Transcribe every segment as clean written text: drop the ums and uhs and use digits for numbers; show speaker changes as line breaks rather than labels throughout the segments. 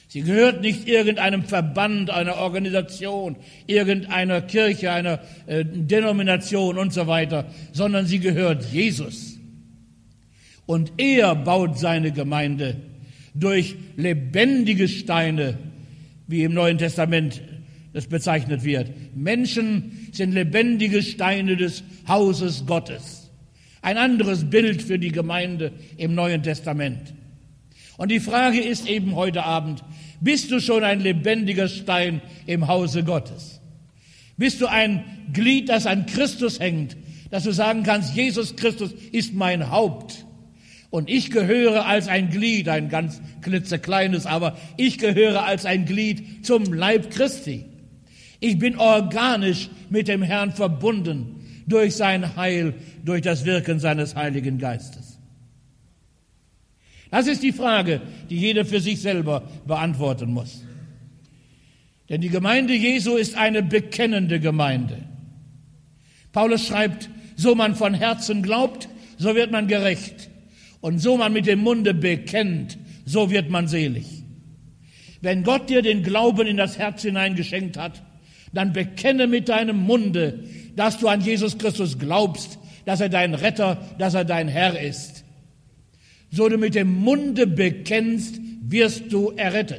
Sie gehört nicht irgendeinem Verband, einer Organisation, irgendeiner Kirche, einer Denomination und so weiter, sondern sie gehört Jesus. Und er baut seine Gemeinde durch lebendige Steine, wie im Neuen Testament das bezeichnet wird. Menschen sind lebendige Steine des Hauses Gottes. Ein anderes Bild für die Gemeinde im Neuen Testament. Und die Frage ist eben heute Abend, bist du schon ein lebendiger Stein im Hause Gottes? Bist du ein Glied, das an Christus hängt, dass du sagen kannst, Jesus Christus ist mein Haupt und ich gehöre als ein Glied, ein ganz klitzekleines, aber ich gehöre als ein Glied zum Leib Christi. Ich bin organisch mit dem Herrn verbunden durch sein Heil, durch das Wirken seines Heiligen Geistes. Das ist die Frage, die jeder für sich selber beantworten muss. Denn die Gemeinde Jesu ist eine bekennende Gemeinde. Paulus schreibt, so man von Herzen glaubt, so wird man gerecht. Und so man mit dem Munde bekennt, so wird man selig. Wenn Gott dir den Glauben in das Herz hinein geschenkt hat, dann bekenne mit deinem Munde, dass du an Jesus Christus glaubst, dass er dein Retter, dass er dein Herr ist. So du mit dem Munde bekennst, wirst du errettet.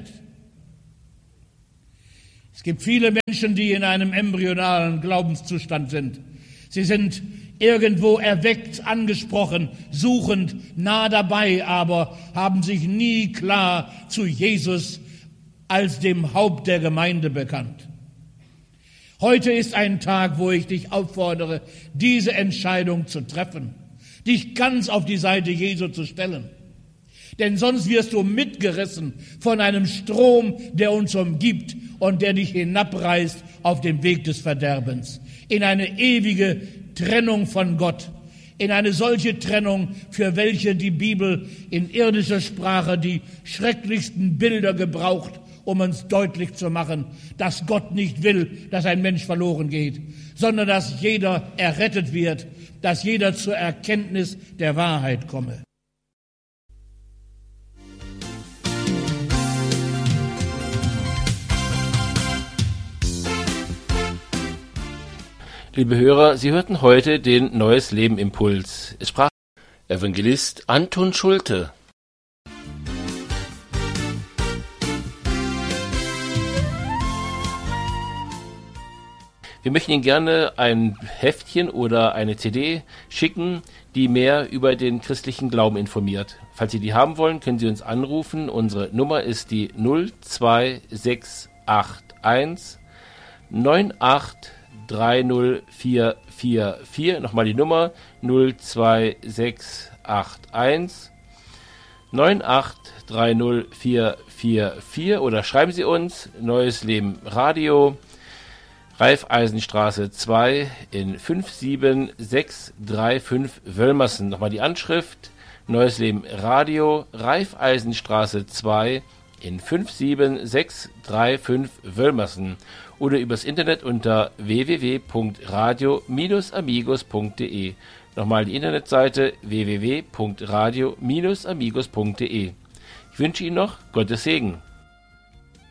Es gibt viele Menschen, die in einem embryonalen Glaubenszustand sind. Sie sind irgendwo erweckt, angesprochen, suchend, nah dabei, aber haben sich nie klar zu Jesus als dem Haupt der Gemeinde bekannt. Heute ist ein Tag, wo ich dich auffordere, diese Entscheidung zu treffen, dich ganz auf die Seite Jesu zu stellen. Denn sonst wirst du mitgerissen von einem Strom, der uns umgibt und der dich hinabreißt auf den Weg des Verderbens, in eine ewige Trennung von Gott, in eine solche Trennung, für welche die Bibel in irdischer Sprache die schrecklichsten Bilder gebraucht, um uns deutlich zu machen, dass Gott nicht will, dass ein Mensch verloren geht, sondern dass jeder errettet wird, dass jeder zur Erkenntnis der Wahrheit komme.
Liebe Hörer, Sie hörten heute den Neues Leben Impuls. Es sprach Evangelist Anton Schulte. Wir möchten Ihnen gerne ein Heftchen oder eine CD schicken, die mehr über den christlichen Glauben informiert. Falls Sie die haben wollen, können Sie uns anrufen. Unsere Nummer ist die 02681 9830444. Nochmal die Nummer 02681 9830444 oder schreiben Sie uns Neues Leben Radio, Raiffeisenstraße 2 in 57635 Wölmersen. Nochmal die Anschrift, Neues Leben Radio, Raiffeisenstraße 2 in 57635 Wölmersen oder übers Internet unter www.radio-amigos.de. Nochmal die Internetseite www.radio-amigos.de. Ich wünsche Ihnen noch Gottes Segen.